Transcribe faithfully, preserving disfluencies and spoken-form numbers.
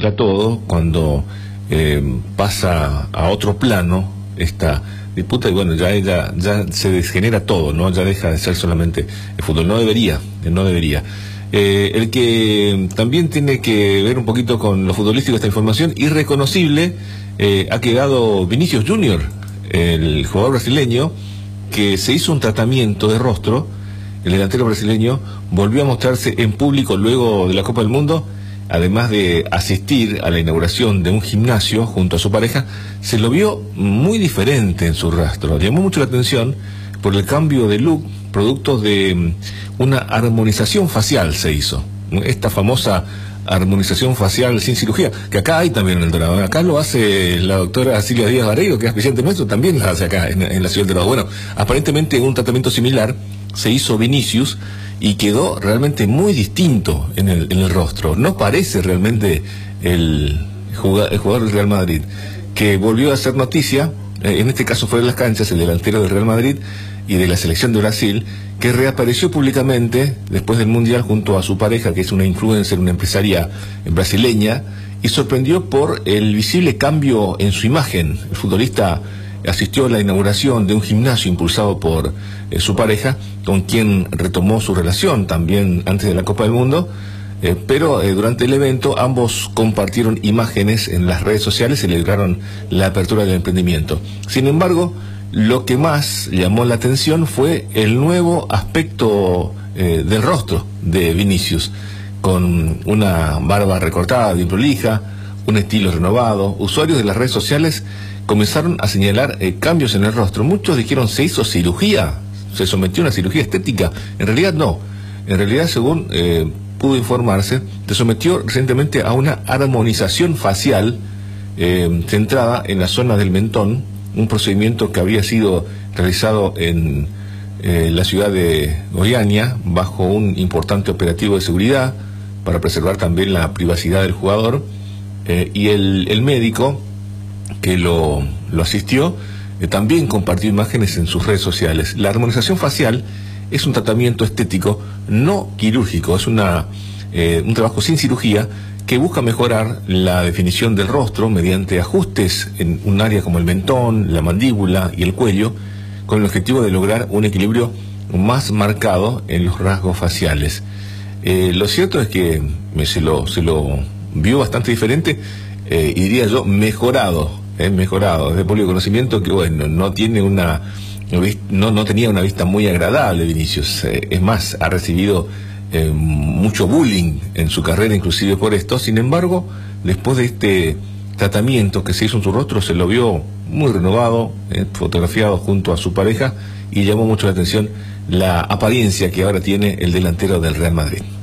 mezcla todo cuando eh, pasa a otro plano esta disputa y bueno, ya ella ya se degenera todo, ¿no? Ya deja de ser solamente el fútbol. No debería, no debería. Eh, el que también tiene que ver un poquito con lo futbolístico esta información, irreconocible, eh, ha quedado Vinicius Junior, el jugador brasileño, que se hizo un tratamiento de rostro. El delantero brasileño volvió a mostrarse en público luego de la Copa del Mundo. Además de asistir a la inauguración de un gimnasio junto a su pareja, se lo vio muy diferente en su rostro. Llamó mucho la atención por el cambio de look, producto de una armonización facial se hizo. Esta famosa armonización facial sin cirugía, que acá hay también en El Dorado. Acá lo hace la doctora Silvia Díaz Barreiro, que es presidente nuestro, también la hace acá en, en la ciudad del Dorado. Bueno, aparentemente un tratamiento similar se hizo Vinicius y quedó realmente muy distinto en el, en el rostro. No parece realmente el jugador, el jugador del Real Madrid, que volvió a hacer noticia, eh, en este caso fuera de las canchas, el delantero del Real Madrid y de la selección de Brasil, que reapareció públicamente después del Mundial junto a su pareja, que es una influencer, una empresaria brasileña, y sorprendió por el visible cambio en su imagen. El futbolista asistió a la inauguración de un gimnasio impulsado por eh, su pareja, con quien retomó su relación también antes de la Copa del Mundo, eh, pero eh, durante el evento ambos compartieron imágenes en las redes sociales y celebraron la apertura del emprendimiento. Sin embargo, lo que más llamó la atención fue el nuevo aspecto eh, del rostro de Vinicius, con una barba recortada, bien prolija, un estilo renovado. Usuarios de las redes sociales comenzaron a señalar eh, cambios en el rostro. Muchos dijeron, ¿se hizo cirugía? ¿Se sometió a una cirugía estética? En realidad no. En realidad, según eh, pudo informarse, se sometió recientemente a una armonización facial eh, centrada en la zona del mentón, un procedimiento que había sido realizado en eh, la ciudad de Goiânia bajo un importante operativo de seguridad para preservar también la privacidad del jugador, eh, y el, el médico que lo, lo asistió eh, también compartió imágenes en sus redes sociales. La armonización facial es un tratamiento estético no quirúrgico, es una, eh, un trabajo sin cirugía que busca mejorar la definición del rostro mediante ajustes en un área como el mentón, la mandíbula y el cuello, con el objetivo de lograr un equilibrio más marcado en los rasgos faciales. Eh, lo cierto es que se lo, se lo vio bastante diferente, eh, y diría yo mejorado, eh, mejorado, de público conocimiento que bueno, no tiene una, no, no tenía una vista muy agradable Vinicius, eh, es más, ha recibido Eh, mucho bullying en su carrera, inclusive por esto. Sin embargo, después de este tratamiento que se hizo en su rostro, se lo vio muy renovado, eh, fotografiado junto a su pareja, y llamó mucho la atención la apariencia que ahora tiene el delantero del Real Madrid.